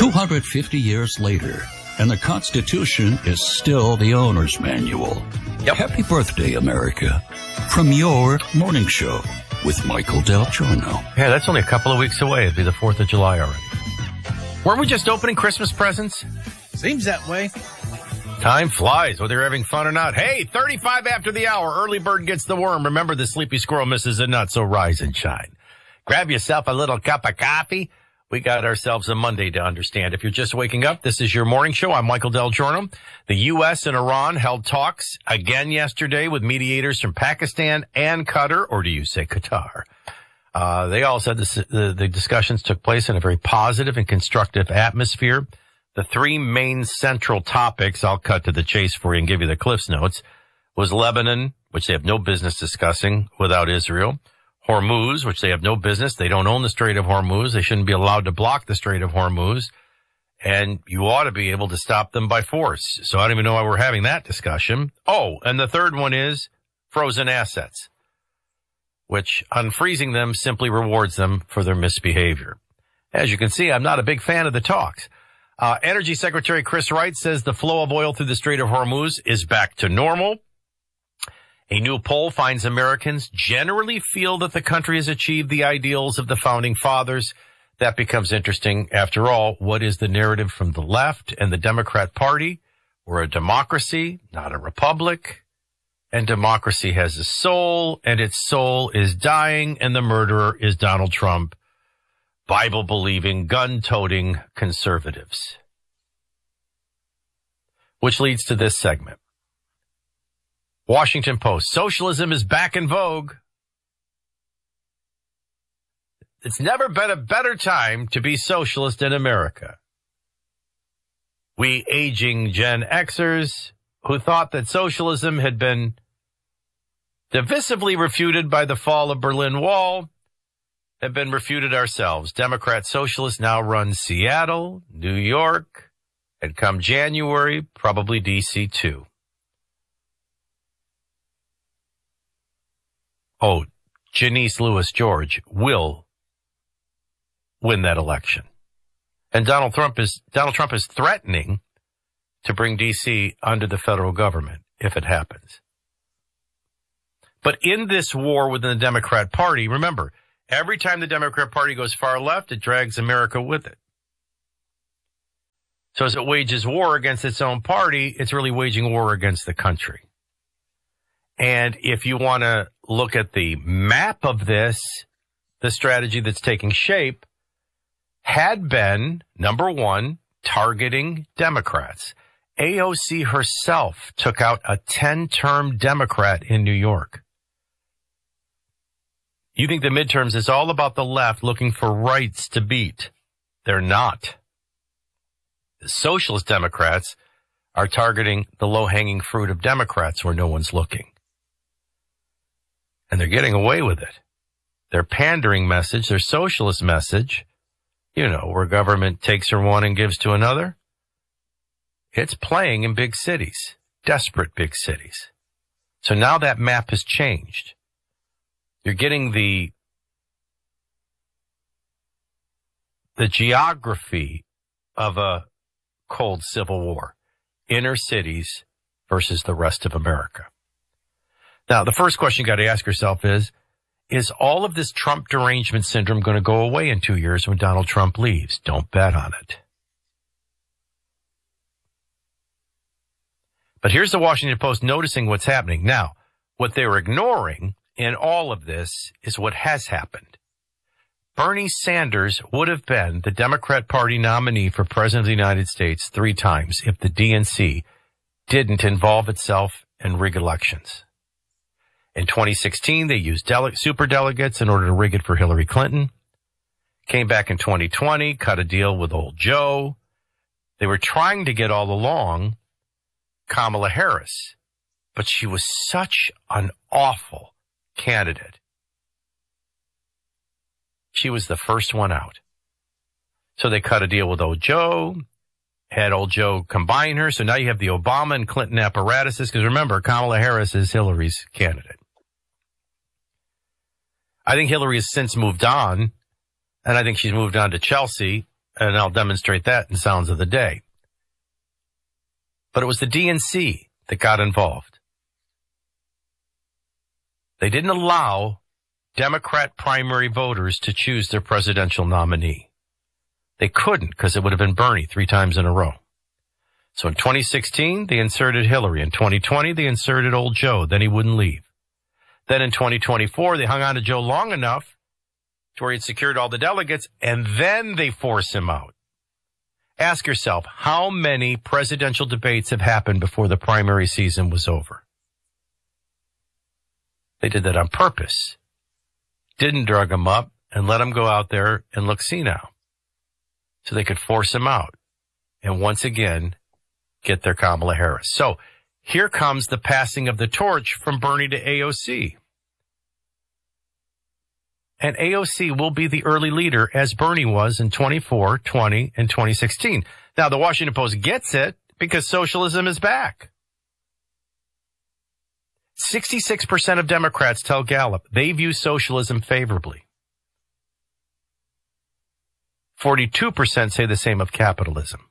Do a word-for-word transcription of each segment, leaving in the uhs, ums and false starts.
two hundred fifty years later, and the Constitution is still the owner's manual. Yep. Happy birthday, America, from your morning show with Michael Del Giorno. Yeah, that's only a couple of weeks away. It'll be the fourth of July already. Weren't we just opening Christmas presents? Seems that way. Time flies, whether you're having fun or not. Hey, thirty-five after the hour, early bird gets the worm. Remember, the sleepy squirrel misses a nut, so rise and shine. Grab yourself a little cup of coffee. We got ourselves a Monday to understand. If you're just waking up, this is your morning show. I'm Michael Del Giorno. The U S and Iran held talks again yesterday with mediators from Pakistan and Qatar, or do you say Qatar? Uh, they all said this, the, the discussions took place in a very positive and constructive atmosphere. The three main central topics, I'll cut to the chase for you and give you the Cliff's Notes, was Lebanon, which they have no business discussing without Israel. Hormuz, which they have no business. They don't own the Strait of Hormuz. They shouldn't be allowed to block the Strait of Hormuz. And you ought to be able to stop them by force. So I don't even know why we're having that discussion. Oh, and the third one is frozen assets, which unfreezing them simply rewards them for their misbehavior. As you can see, I'm not a big fan of the talks. Uh, Energy Secretary Chris Wright says the flow of oil through the Strait of Hormuz is back to normal. A new poll finds Americans generally feel that the country has achieved the ideals of the founding fathers. That becomes interesting. After all, what is the narrative from the left and the Democrat Party? We're a democracy, not a republic. And democracy has a soul, and its soul is dying, and the murderer is Donald Trump. Bible-believing, gun-toting conservatives. Which leads to this segment. Washington Post. Socialism is back in vogue. It's never been a better time to be socialist in America. We aging Gen Xers who thought that socialism had been divisively refuted by the fall of Berlin Wall have been refuted ourselves. Democrat socialists now run Seattle, New York, and come January, probably D C too. Oh, Janice Lewis George will win that election. And Donald Trump is, Donald Trump is threatening to bring D C under the federal government if it happens. But in this war within the Democrat Party, remember, every time the Democrat Party goes far left, it drags America with it. So as it wages war against its own party, it's really waging war against the country. And if you want to look at the map of this, the strategy that's taking shape had been, number one, targeting Democrats. A O C herself took out a ten-term Democrat in New York. You think the midterms is all about the left looking for rights to beat. They're not. The socialist Democrats are targeting the low-hanging fruit of Democrats where no one's looking. And they're getting away with it. Their pandering message, their socialist message, you know, where government takes from one and gives to another, it's playing in big cities, desperate big cities. So now that map has changed. You're getting the, the geography of a cold civil war, inner cities versus the rest of America. Now, the first question you got to ask yourself is, is all of this Trump derangement syndrome going to go away in two years when Donald Trump leaves? Don't bet on it. But here's the Washington Post noticing what's happening. Now, what they're ignoring in all of this is what has happened. Bernie Sanders would have been the Democrat Party nominee for President of the United States three times if the D N C didn't involve itself in rig elections. In twenty sixteen, they used dele- superdelegates in order to rig it for Hillary Clinton. Came back in twenty twenty, cut a deal with old Joe. They were trying to get all along Kamala Harris, but she was such an awful candidate. She was the first one out. So they cut a deal with old Joe, had old Joe combine her. So now you have the Obama and Clinton apparatuses, because remember, Kamala Harris is Hillary's candidate. I think Hillary has since moved on, and I think she's moved on to Chelsea, and I'll demonstrate that in Sounds of the Day. But it was the D N C that got involved. They didn't allow Democrat primary voters to choose their presidential nominee. They couldn't because it would have been Bernie three times in a row. So in twenty sixteen, they inserted Hillary. In twenty twenty, they inserted old Joe. Then he wouldn't leave. Then in twenty twenty-four, they hung on to Joe long enough to where he'd secured all the delegates, and then they force him out. Ask yourself, how many presidential debates have happened before the primary season was over? They did that on purpose. Didn't drug him up and let him go out there and look senile. So they could force him out. And once again, get their Kamala Harris. So here comes the passing of the torch from Bernie to A O C. And A O C will be the early leader as Bernie was in twenty-four, twenty, and twenty sixteen. Now, the Washington Post gets it because socialism is back. sixty-six percent of Democrats tell Gallup they view socialism favorably. forty-two percent say the same of capitalism.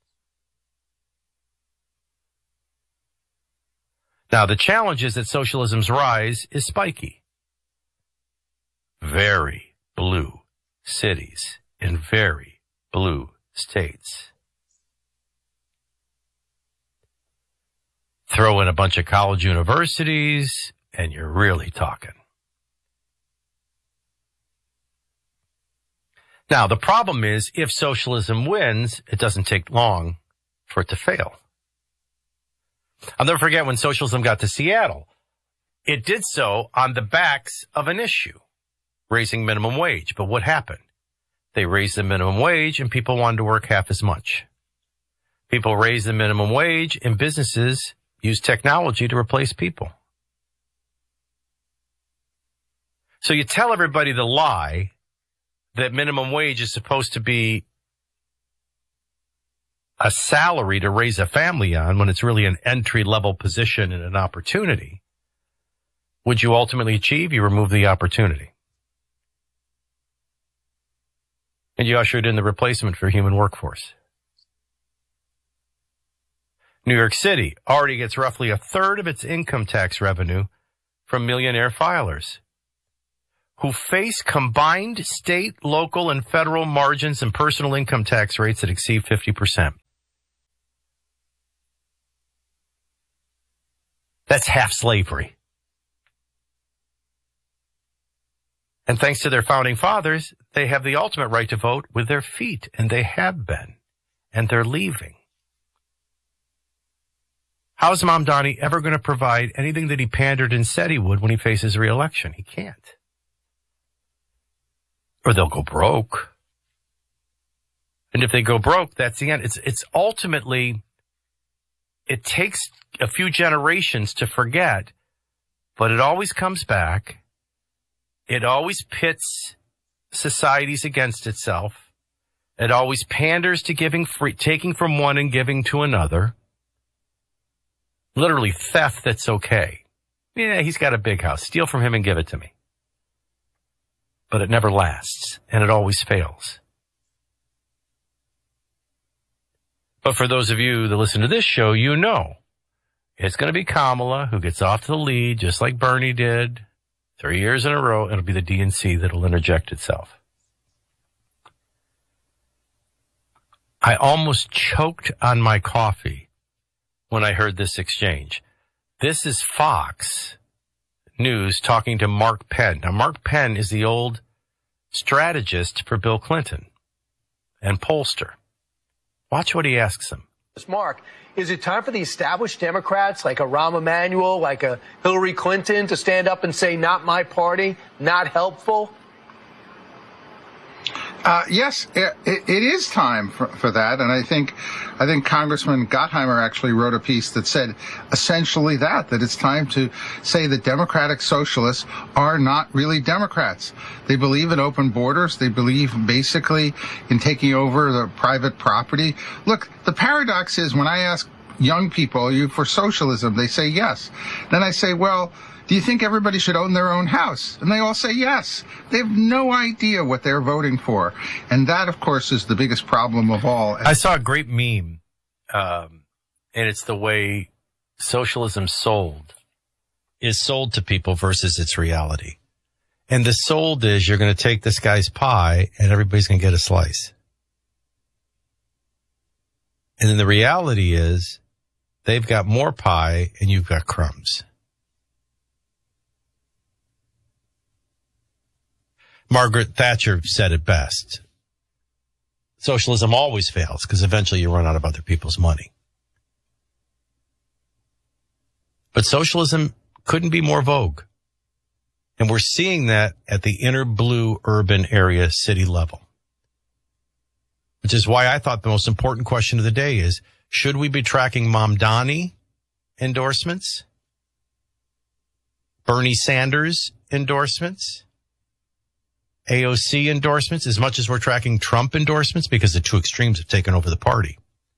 Now, the challenge is that socialism's rise is spiky. Very blue cities in very blue states. Throw in a bunch of college universities, and you're really talking. Now, the problem is, if socialism wins, it doesn't take long for it to fail. I'll never forget when socialism got to Seattle. It did so on the backs of an issue, raising minimum wage. But what happened? They raised the minimum wage and people wanted to work half as much. People raised the minimum wage and businesses used technology to replace people. So you tell everybody the lie that minimum wage is supposed to be a salary to raise a family on when it's really an entry-level position and an opportunity. Would you ultimately achieve? You remove the opportunity. And you ushered in the replacement for human workforce. New York City already gets roughly a third of its income tax revenue from millionaire filers who face combined state, local, and federal margins and personal income tax rates that exceed fifty percent. That's half slavery. And thanks to their founding fathers, they have the ultimate right to vote with their feet, and they have been, and they're leaving. How's Mamdani ever going to provide anything that he pandered and said he would when he faces re-election? He can't. Or they'll go broke. And if they go broke, that's the end. It's, it's ultimately, it takes a few generations to forget, but it always comes back. It always pits societies against itself. It always panders to giving free, taking from one and giving to another. Literally theft that's okay. Yeah, he's got a big house. Steal from him and give it to me. But it never lasts, and it always fails. But for those of you that listen to this show, you know it's going to be Kamala who gets off to the lead, just like Bernie did, three years in a row. It'll be the D N C that will interject itself. I almost choked on my coffee when I heard this exchange. This is Fox News talking to Mark Penn. Now, Mark Penn is the old strategist for Bill Clinton and pollster. Watch what he asks him. Mark, is it time for the established Democrats like a Rahm Emanuel, like a Hillary Clinton to stand up and say, not my party, not helpful? Uh, yes, it, it is time for, for that, and I think, I think Congressman Gottheimer actually wrote a piece that said essentially that that it's time to say that Democratic Socialists are not really Democrats. They believe in open borders. They believe basically in taking over the private property. Look, the paradox is when I ask young people, are you for socialism? They say yes. Then I say, well, do you think everybody should own their own house? And they all say yes. They have no idea what they're voting for. And that, of course, is the biggest problem of all. I saw a great meme, um, and it's the way socialism sold is sold to people versus its reality. And the sold is you're going to take this guy's pie and everybody's going to get a slice. And then the reality is they've got more pie and you've got crumbs. Margaret Thatcher said it best. Socialism always fails because eventually you run out of other people's money. But socialism couldn't be more vogue. And we're seeing that at the inner blue urban area city level. Which is why I thought the most important question of the day is, should we be tracking Mamdani endorsements? Bernie Sanders endorsements? A O C endorsements, as much as we're tracking Trump endorsements, because the two extremes have taken over the party.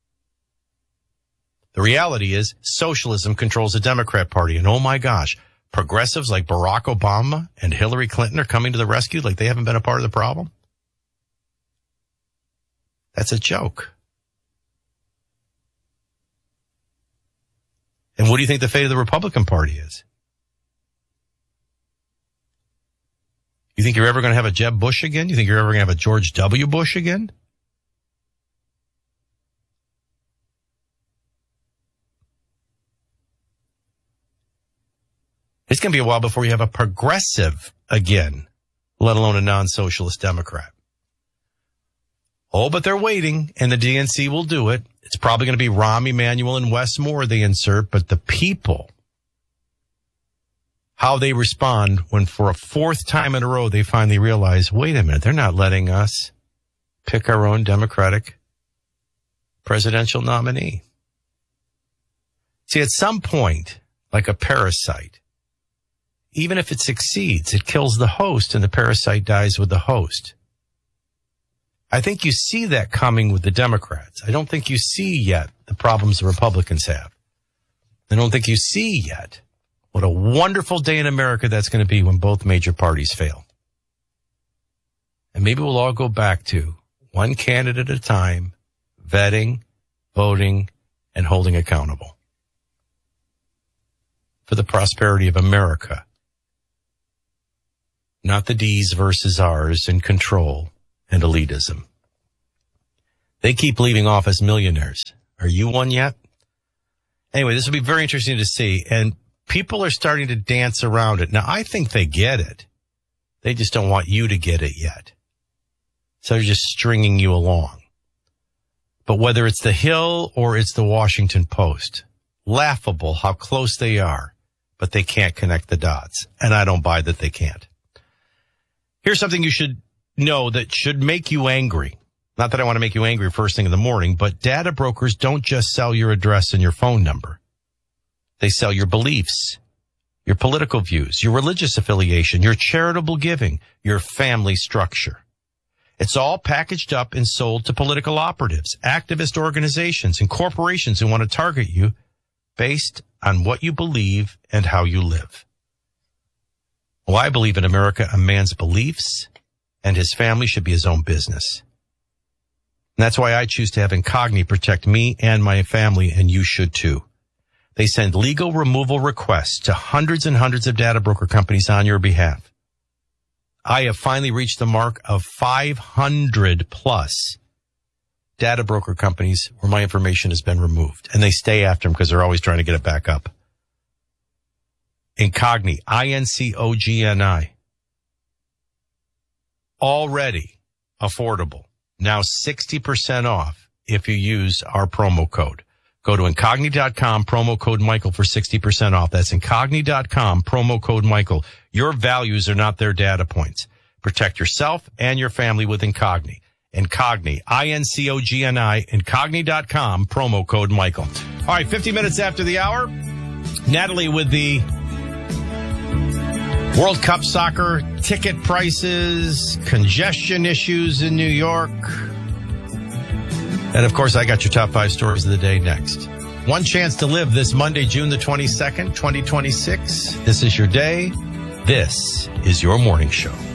The reality is socialism controls the Democrat Party. And oh my gosh, progressives like Barack Obama and Hillary Clinton are coming to the rescue like they haven't been a part of the problem? That's a joke. And what do you think the fate of the Republican Party is? You think you're ever going to have a Jeb Bush again? You think you're ever going to have a George W. Bush again? It's going to be a while before you have a progressive again, let alone a non-socialist Democrat. Oh, but they're waiting, and the D N C will do it. It's probably going to be Rahm Emanuel and Wes Moore they insert, but the people, how they respond when for a fourth time in a row they finally realize, wait a minute, they're not letting us pick our own Democratic presidential nominee. See, at some point, like a parasite, even if it succeeds, it kills the host and the parasite dies with the host. I think you see that coming with the Democrats. I don't think you see yet the problems the Republicans have. I don't think you see yet what a wonderful day in America that's going to be when both major parties fail. And maybe we'll all go back to one candidate at a time, vetting, voting, and holding accountable for the prosperity of America. Not the D's versus R's and control and elitism. They keep leaving office millionaires. Are you one yet? Anyway, this will be very interesting to see. And people are starting to dance around it. Now, I think they get it. They just don't want you to get it yet. So they're just stringing you along. But whether it's the Hill or it's the Washington Post, laughable how close they are, but they can't connect the dots. And I don't buy that they can't. Here's something you should know that should make you angry. Not that I want to make you angry first thing in the morning, but data brokers don't just sell your address and your phone number. They sell your beliefs, your political views, your religious affiliation, your charitable giving, your family structure. It's all packaged up and sold to political operatives, activist organizations, and corporations who want to target you based on what you believe and how you live. Well, I believe in America, a man's beliefs and his family should be his own business. And that's why I choose to have Incogni protect me and my family, and you should too. They send legal removal requests to hundreds and hundreds of data broker companies on your behalf. I have finally reached the mark of five hundred plus data broker companies where my information has been removed, and they stay after them because they're always trying to get it back up. Incogni, I N C O G N I. Already affordable. Now sixty percent off if you use our promo code. Go to Incogni dot com, promo code Michael for sixty percent off. That's Incogni dot com, promo code Michael. Your values are not their data points. Protect yourself and your family with Incogni. Incogni, I N C O G N I, Incogni dot com, promo code Michael. All right, fifty minutes after the hour, Natalie with the World Cup soccer ticket prices, congestion issues in New York. And, of course, I got your top five stories of the day next. One chance to live this Monday, June the twenty-second, twenty twenty-six. This is your day. This is your morning show.